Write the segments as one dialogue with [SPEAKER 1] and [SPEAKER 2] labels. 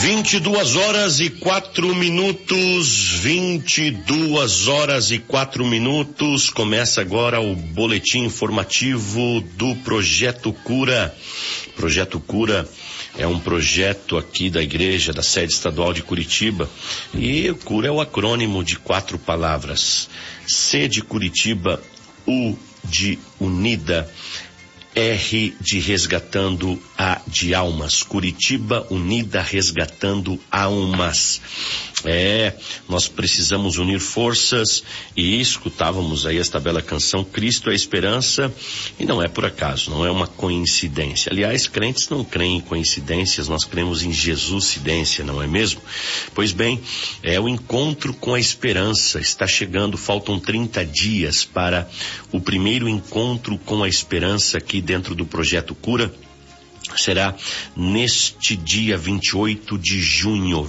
[SPEAKER 1] 22h04. Começa agora o boletim informativo do Projeto Cura. Projeto Cura é um projeto aqui da igreja, da sede estadual de Curitiba, e o Cura é o acrônimo de 4 palavras: C de Curitiba, U de Unida, R de Resgatando, A de Almas. Curitiba Unida Resgatando Almas. Nós precisamos unir forças, e escutávamos aí esta bela canção, Cristo é a Esperança, e não é por acaso, não é uma coincidência. Aliás, crentes não creem em coincidências, nós cremos em Jesuscidência, não é mesmo? Pois bem, é o encontro com a esperança, está chegando, faltam 30 dias para o primeiro encontro com a esperança aqui dentro do Projeto Cura. Será neste dia 28 de junho,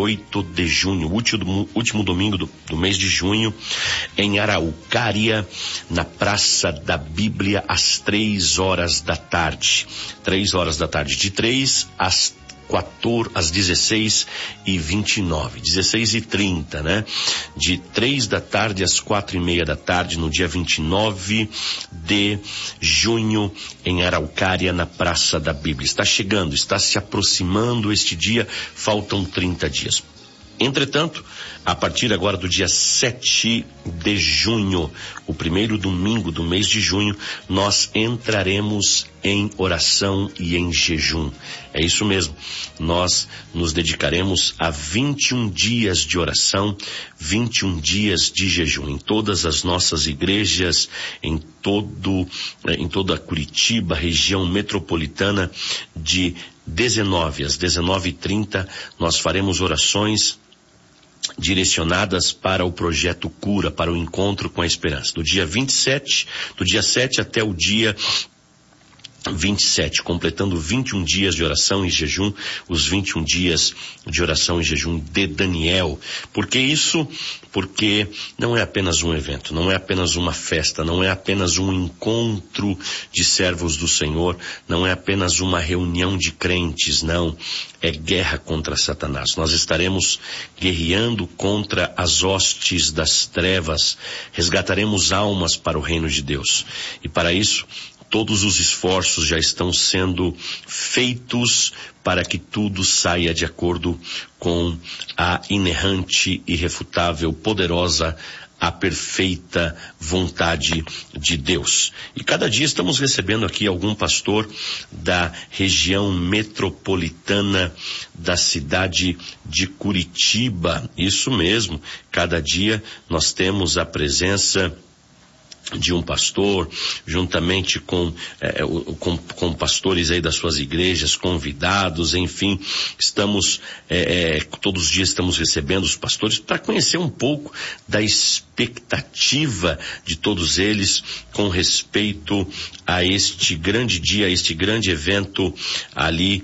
[SPEAKER 1] último domingo do mês de junho, em Araucária, na Praça da Bíblia, às 3 horas da tarde. 3 horas da tarde, de 3 às 16h29, 16h30, né? De 3 da tarde às 4h30 da tarde, no dia 29 de junho, em Araucária, na Praça da Bíblia. Está chegando, está se aproximando este dia, faltam 30 dias. Entretanto, a partir agora do dia 7 de junho, o primeiro domingo do mês de junho, nós entraremos em oração e em jejum. É isso mesmo, nós nos dedicaremos a 21 dias de oração, 21 dias de jejum, em todas as nossas igrejas, em toda Curitiba, região metropolitana, de 19 às 19h30, nós faremos orações direcionadas para o Projeto Cura, para o encontro com a esperança. Do dia 7 até o dia 27, completando 21 dias de oração e jejum, os 21 dias de oração e jejum de Daniel. Por que isso? Porque não é apenas um evento, não é apenas uma festa, não é apenas um encontro de servos do Senhor, não é apenas uma reunião de crentes, não. É guerra contra Satanás. Nós estaremos guerreando contra as hostes das trevas, resgataremos almas para o reino de Deus. E para isso, todos os esforços já estão sendo feitos para que tudo saia de acordo com a inerrante, irrefutável, poderosa, a perfeita vontade de Deus. E cada dia estamos recebendo aqui algum pastor da região metropolitana da cidade de Curitiba. Isso mesmo, cada dia nós temos a presença de um pastor, juntamente com pastores aí das suas igrejas, convidados, enfim, todos os dias estamos recebendo os pastores para conhecer um pouco da expectativa de todos eles com respeito a este grande dia, a este grande evento ali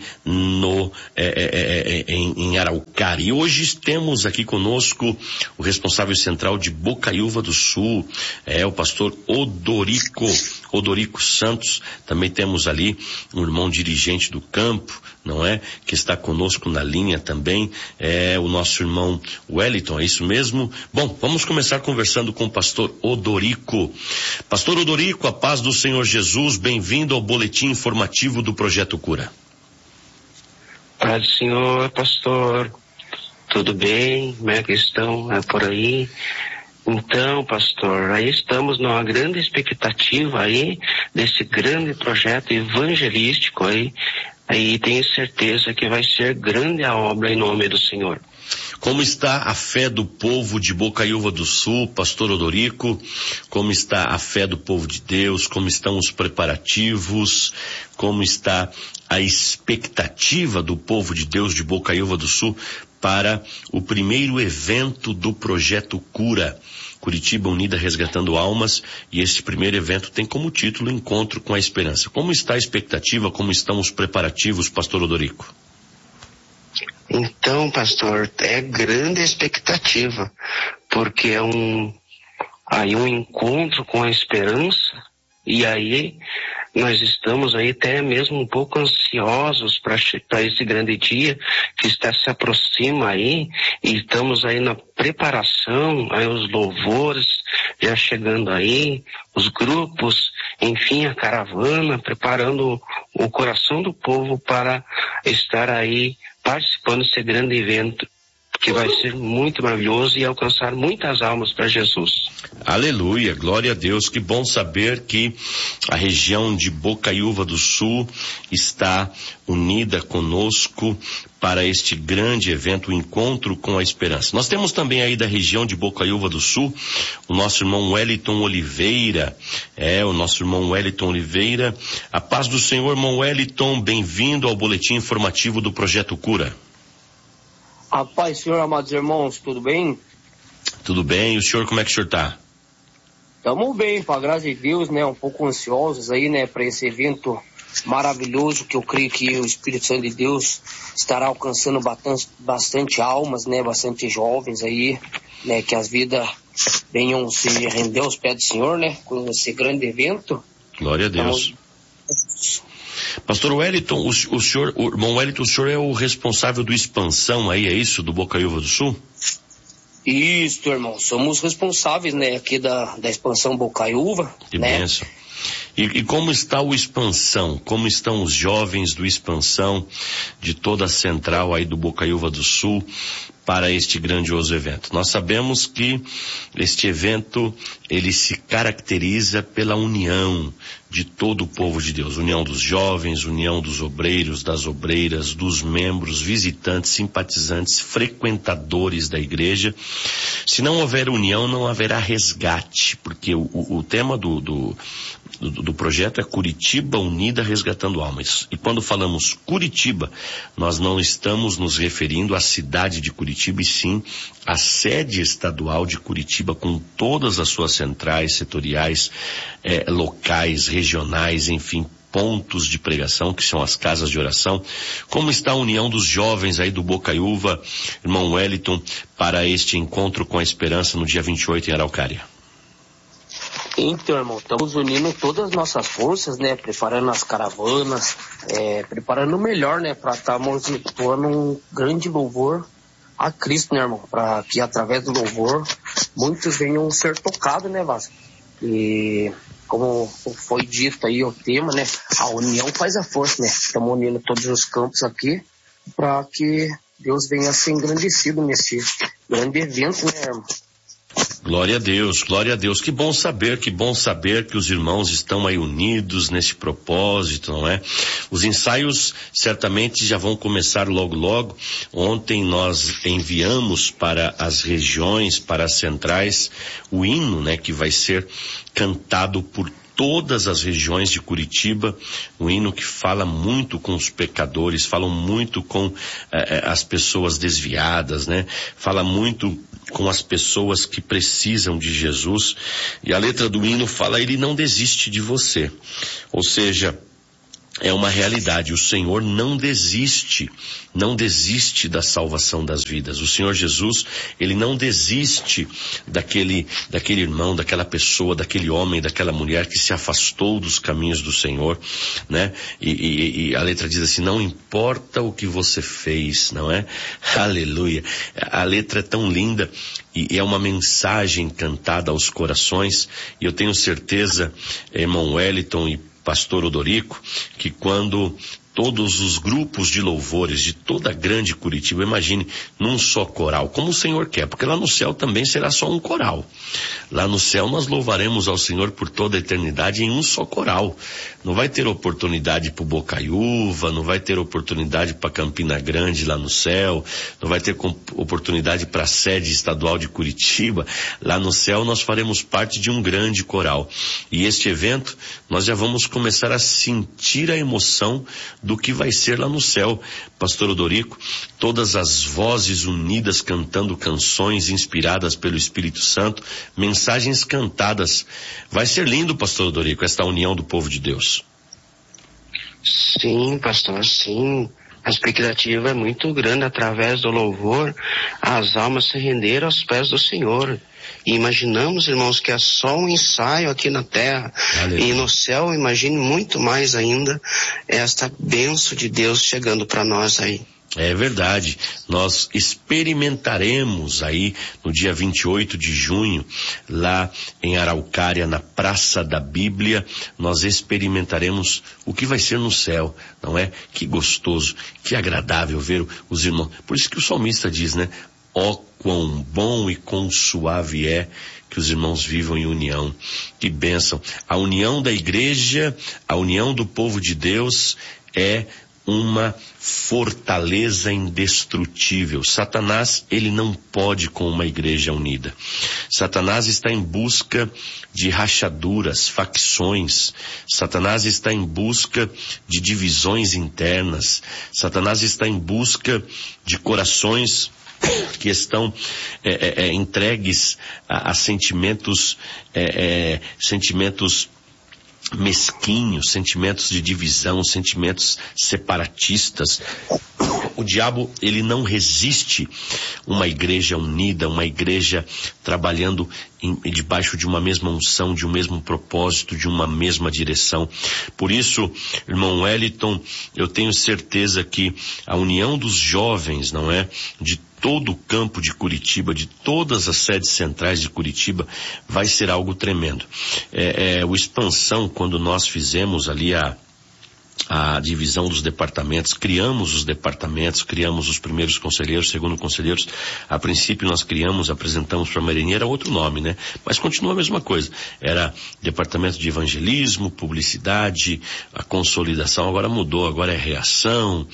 [SPEAKER 1] em Araucária. E hoje temos aqui conosco o responsável central de Bocaiúva do Sul, o pastor Odorico Santos. Também temos ali um irmão dirigente do campo, não é? Que está conosco na linha também, o nosso irmão Wellington, é isso mesmo? Bom, vamos começar conversando com o pastor Odorico. Pastor Odorico, a paz do Senhor Jesus, bem-vindo ao boletim informativo do Projeto Cura.
[SPEAKER 2] Paz do Senhor, pastor, tudo bem? Como é que estão por aí? Então, pastor, aí estamos numa grande expectativa aí desse grande projeto evangelístico aí tenho certeza que vai ser grande a obra em nome do Senhor.
[SPEAKER 1] Como está a fé do povo de Bocaiúva do Sul, pastor Odorico? Como está a fé do povo de Deus? Como estão os preparativos? Como está a expectativa do povo de Deus de Bocaiúva do Sul para o primeiro evento do Projeto Cura? Curitiba Unida Resgatando Almas, e este primeiro evento tem como título Encontro com a Esperança. Como está a expectativa, como estão os preparativos, pastor Odorico?
[SPEAKER 2] Então, pastor, é grande expectativa, porque é um encontro com a esperança, E aí nós estamos aí até mesmo um pouco ansiosos para esse grande dia que está se aproxima aí, e estamos aí na preparação, aí os louvores já chegando aí, os grupos, enfim, a caravana, preparando o coração do povo para estar aí participando desse grande evento, que vai ser muito maravilhoso e alcançar muitas almas para Jesus.
[SPEAKER 1] Aleluia, glória a Deus. Que bom saber que a região de Bocaiúva do Sul está unida conosco para este grande evento, o Encontro com a Esperança. Nós temos também aí da região de Bocaiúva do Sul o nosso irmão Wellington Oliveira. O nosso irmão Wellington Oliveira. A paz do Senhor, irmão Wellington, bem-vindo ao boletim informativo do Projeto Cura.
[SPEAKER 3] A paz, Senhor, amados irmãos, tudo bem?
[SPEAKER 1] Tudo bem, e o senhor, como é que o senhor está?
[SPEAKER 3] Estamos bem, para a graça de Deus, né, um pouco ansiosos aí, né, para esse evento maravilhoso, que eu creio que o Espírito Santo de Deus estará alcançando bastante almas, né, bastante jovens aí, né, que as vidas venham se render aos pés do Senhor, né, com esse grande evento.
[SPEAKER 1] Glória a Deus. Pastor Wellington, o irmão Wellington, o senhor é o responsável do Expansão aí, é isso, do Bocaiúva do Sul?
[SPEAKER 3] Isso, irmão, somos responsáveis, né, aqui da Expansão Bocaiúva.
[SPEAKER 1] Que
[SPEAKER 3] né?
[SPEAKER 1] bênção. E como está o Expansão? Como estão os jovens do Expansão, de toda a central aí do Bocaiúva do Sul, para este grandioso evento? Nós sabemos que este evento, ele se caracteriza pela união de todo o povo de Deus, união dos jovens, união dos obreiros, das obreiras, dos membros, visitantes, simpatizantes, frequentadores da igreja. Se não houver união, não haverá resgate, porque o tema do projeto é Curitiba Unida Resgatando Almas. E quando falamos Curitiba, nós não estamos nos referindo à cidade de Curitiba, e sim à sede estadual de Curitiba, com todas as suas centrais, setoriais, locais, regionais, enfim, pontos de pregação, que são as casas de oração. Como está a união dos jovens aí do Bocaiúva, irmão Wellington, para este Encontro com a Esperança no dia 28 em Araucária?
[SPEAKER 3] Então, irmão, estamos unindo todas as nossas forças, né, preparando as caravanas, preparando o melhor, né, para estarmos atuando um grande louvor a Cristo, né, irmão, para que através do louvor muitos venham ser tocados, né, Vasco? E como foi dito aí o tema, né, a união faz a força, né, estamos unindo todos os campos aqui para que Deus venha ser engrandecido nesse grande evento, né, irmão?
[SPEAKER 1] Glória a Deus, glória a Deus. Que bom saber que os irmãos estão aí unidos nesse propósito, não é? Os ensaios certamente já vão começar logo logo. Ontem nós enviamos para as regiões, para as centrais, o hino, né, que vai ser cantado por todas as regiões de Curitiba, um hino que fala muito com os pecadores, fala muito com as pessoas desviadas, né? Fala muito com as pessoas que precisam de Jesus. E a letra do hino fala: Ele não desiste de você. Ou seja, é uma realidade, o Senhor não desiste da salvação das vidas. O Senhor Jesus, Ele não desiste daquele irmão, daquela pessoa, daquele homem, daquela mulher que se afastou dos caminhos do Senhor, né? E a letra diz assim: não importa o que você fez, não é? Aleluia. A letra é tão linda e é uma mensagem cantada aos corações, e eu tenho certeza, irmão Wellington e pastor Odorico, que quando todos os grupos de louvores de toda a grande Curitiba, imagine, num só coral, como o Senhor quer, porque lá no céu também será só um coral. Lá no céu nós louvaremos ao Senhor por toda a eternidade em um só coral. Não vai ter oportunidade para o Bocaiúva, não vai ter oportunidade para Campina Grande lá no céu, não vai ter oportunidade para a sede estadual de Curitiba. Lá no céu nós faremos parte de um grande coral. E este evento, nós já vamos começar a sentir a emoção do que vai ser lá no céu. Pastor Odorico, todas as vozes unidas cantando canções inspiradas pelo Espírito Santo, mensagens cantadas. Vai ser lindo, pastor Odorico, esta união do povo de Deus.
[SPEAKER 2] Sim, pastor, sim. A expectativa é muito grande. Através do louvor, as almas se renderam aos pés do Senhor. E imaginamos, irmãos, que é só um ensaio aqui na terra. Aleluia. E no céu, imagine muito mais ainda esta bênção de Deus chegando para nós aí.
[SPEAKER 1] É verdade, nós experimentaremos aí no dia 28 de junho, lá em Araucária, na Praça da Bíblia, nós experimentaremos o que vai ser no céu, não é? Que gostoso, que agradável ver os irmãos. Por isso que o salmista diz, né? Ó, quão bom e quão suave é que os irmãos vivam em união. Que bênção. A união da igreja, a união do povo de Deus é uma fortaleza indestrutível. Satanás, ele não pode com uma igreja unida. Satanás está em busca de rachaduras, facções. Satanás está em busca de divisões internas. Satanás está em busca de corações que estão entregues a sentimentos mesquinhos, sentimentos de divisão, sentimentos separatistas. O diabo, ele não resiste uma igreja unida, uma igreja trabalhando debaixo de uma mesma unção, de um mesmo propósito, de uma mesma direção. Por isso, irmão Wellington, eu tenho certeza que a união dos jovens, não é? De todo o campo de Curitiba, de todas as sedes centrais de Curitiba, vai ser algo tremendo. O Expansão, quando nós fizemos ali a divisão dos departamentos, criamos os departamentos, criamos os primeiros conselheiros, segundo conselheiros. A princípio nós apresentamos para a Marinheira outro nome, né? Mas continua a mesma coisa. Era departamento de evangelismo, publicidade, a consolidação, agora mudou, agora é reação,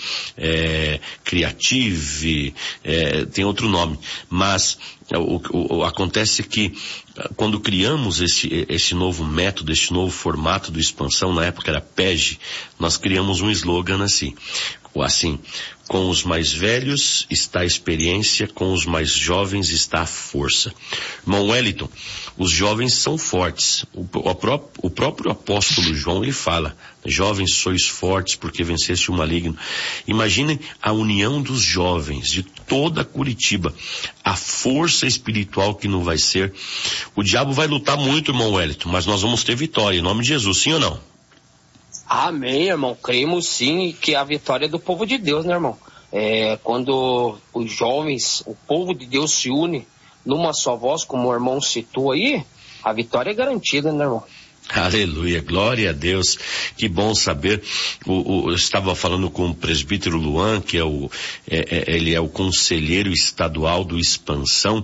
[SPEAKER 1] creative, tem outro nome. Mas acontece que quando criamos esse novo método, esse novo formato do Expansão, na época era PEG, nós criamos um slogan assim, com os mais velhos está a experiência, com os mais jovens está a força. Irmão Wellington, os jovens são fortes. O próprio apóstolo João, ele fala, jovens sois fortes porque venceste o maligno. Imaginem a união dos jovens de toda Curitiba, a força espiritual que não vai ser. O diabo vai lutar muito, irmão Wellington, mas nós vamos ter vitória, em nome de Jesus, sim ou não?
[SPEAKER 3] Amém, irmão. Cremos sim que a vitória é do povo de Deus, né, irmão? Quando os jovens, o povo de Deus se une numa só voz, como o irmão citou aí, a vitória é garantida, né, irmão?
[SPEAKER 1] Aleluia, glória a Deus, que bom saber. Eu estava falando com o presbítero Luan, que ele é o conselheiro estadual do Expansão,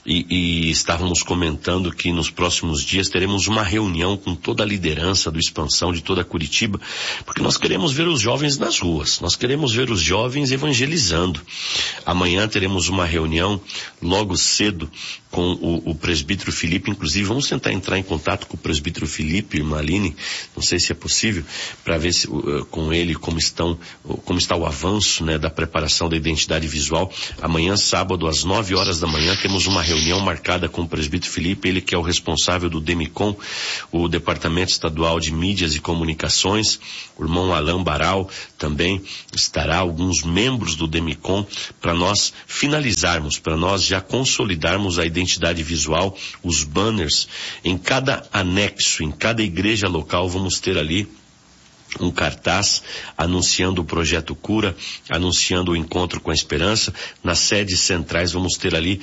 [SPEAKER 1] e estávamos comentando que nos próximos dias teremos uma reunião com toda a liderança do Expansão de toda Curitiba, porque nós queremos ver os jovens nas ruas, nós queremos ver os jovens evangelizando. Amanhã teremos uma reunião logo cedo com o presbítero Felipe, inclusive vamos tentar entrar em contato com o presbítero Felipe, irmã Aline, não sei se é possível, para ver com ele como está o avanço, né, da preparação da identidade visual. Amanhã, sábado, às 9 horas da manhã, temos uma reunião marcada com o presbítero Felipe, ele que é o responsável do DEMICOM, o Departamento Estadual de Mídias e Comunicações. O irmão Alain Baral também estará, alguns membros do DEMICOM, para nós finalizarmos, para nós já consolidarmos a identidade visual, os banners. Em cada anexo, em cada igreja local, vamos ter ali um cartaz anunciando o projeto Cura, anunciando o encontro com a esperança. Nas sedes centrais vamos ter ali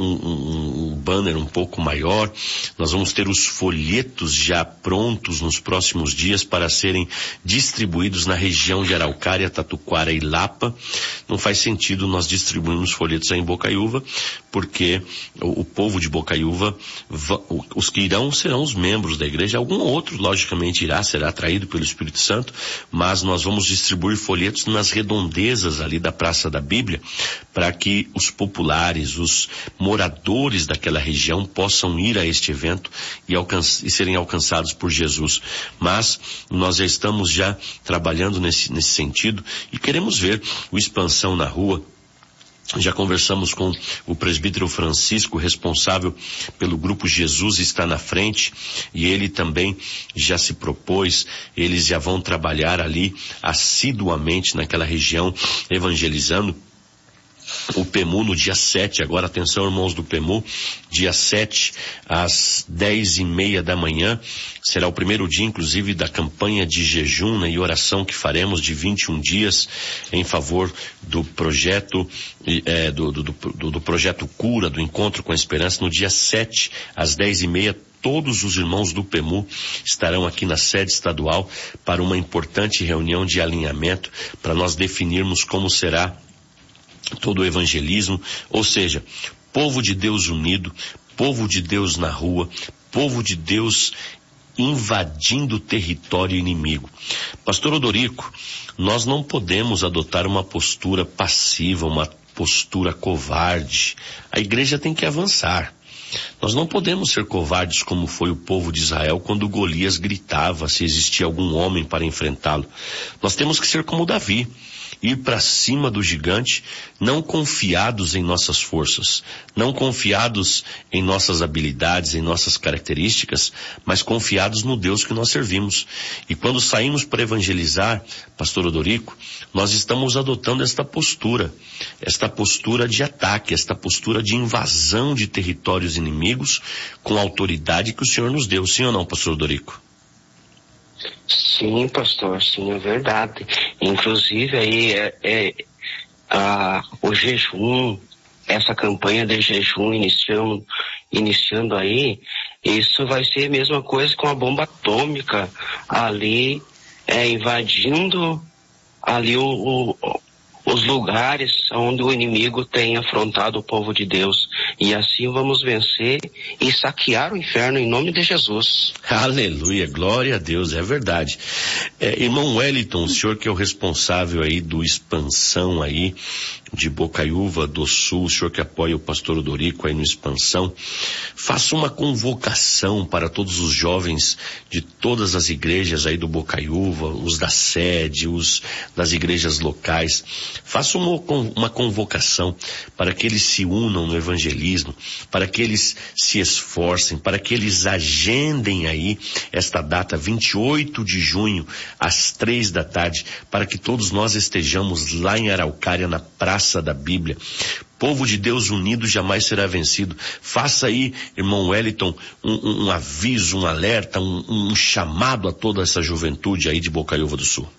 [SPEAKER 1] um banner um pouco maior. Nós vamos ter os folhetos já prontos nos próximos dias para serem distribuídos na região de Araucária, Tatuquara e Lapa. Não faz sentido nós distribuirmos folhetos aí em Bocaiúva, porque o povo de Bocaiúva, os que irão serão os membros da igreja, algum outro logicamente será atraído pelo Espírito Santo, mas nós vamos distribuir folhetos nas redondezas ali da Praça da Bíblia, para que os populares, os moradores daquela região possam ir a este evento e serem alcançados por Jesus. Mas nós já estamos trabalhando nesse sentido e queremos ver o Expansão na rua. Já conversamos com o presbítero Francisco, responsável pelo grupo Jesus Está na Frente, e ele também já se propôs, eles já vão trabalhar ali assiduamente naquela região, evangelizando. O PEMU no dia 7, agora atenção irmãos do PEMU, dia 7 às 10:30 da manhã, será o primeiro dia inclusive da campanha de jejum, né, e oração que faremos de 21 dias em favor do projeto, do projeto Cura, do Encontro com a Esperança, no dia 7 às 10:30. Todos os irmãos do PEMU estarão aqui na sede estadual para uma importante reunião de alinhamento, para nós definirmos como será todo o evangelismo, ou seja, povo de Deus unido, povo de Deus na rua, povo de Deus invadindo o território inimigo. Pastor Odorico, nós não podemos adotar uma postura passiva, uma postura covarde. A igreja tem que avançar. Nós não podemos ser covardes como foi o povo de Israel quando Golias gritava se existia algum homem para enfrentá-lo. Nós temos que ser como Davi, ir para cima do gigante, não confiados em nossas forças, não confiados em nossas habilidades, em nossas características, mas confiados no Deus que nós servimos. E quando saímos para evangelizar, pastor Odorico, nós estamos adotando esta postura de ataque, esta postura de invasão de territórios inimigos com a autoridade que o Senhor nos deu. Sim ou não, pastor Odorico?
[SPEAKER 2] Sim, pastor, sim, é verdade. Inclusive aí o jejum, essa campanha de jejum iniciando aí, isso vai ser a mesma coisa com a bomba atômica ali, invadindo ali os lugares onde o inimigo tem afrontado o povo de Deus. E assim vamos vencer e saquear o inferno em nome de Jesus.
[SPEAKER 1] Aleluia, glória a Deus, é verdade. Irmão Wellington, o senhor que é o responsável aí do Expansão aí, de Bocaiúva do Sul, o senhor que apoia o pastor Odorico aí no Expansão, faça uma convocação para todos os jovens de todas as igrejas aí do Bocaiúva, os da sede, os das igrejas locais. Faça uma convocação para que eles se unam no evangelismo, para que eles se esforcem, para que eles agendem aí esta data, 28 de junho, às 15h, para que todos nós estejamos lá em Araucária, na Praça da Bíblia. Povo de Deus unido jamais será vencido. Faça aí, irmão Wellington, um aviso, um alerta, um chamado a toda essa juventude aí de Bocaiúva do Sul.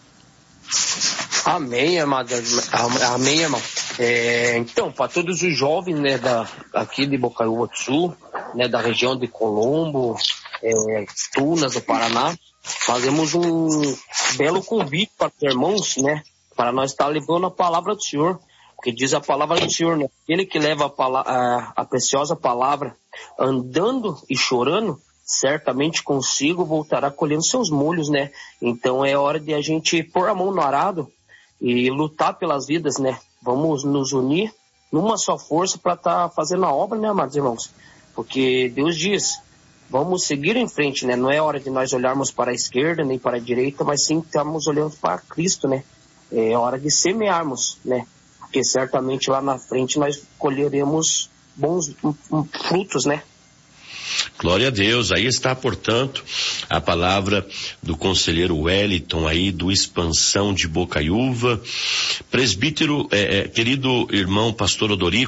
[SPEAKER 3] Amém, amado. Amém, irmão. Então, para todos os jovens, né, aqui de Bocaiúva do Sul, né, da região de Colombo, Tunas, do Paraná, fazemos um belo convite para os irmãos, né, para nós estar levando a palavra do Senhor, porque diz a palavra do Senhor, né, aquele que leva a preciosa palavra andando e chorando, certamente consigo voltará colhendo seus molhos, né? Então é hora de a gente pôr a mão no arado e lutar pelas vidas, né? Vamos nos unir numa só força para estar fazendo a obra, né, amados irmãos? Porque Deus diz, vamos seguir em frente, né? Não é hora de nós olharmos para a esquerda nem para a direita, mas sim estamos olhando para Cristo, né? É hora de semearmos, né? Porque certamente lá na frente nós colheremos bons frutos, né?
[SPEAKER 1] Glória a Deus, aí está, portanto, a palavra do conselheiro Wellington aí do Expansão de Bocaiúva. Presbítero, querido irmão pastor Odorico,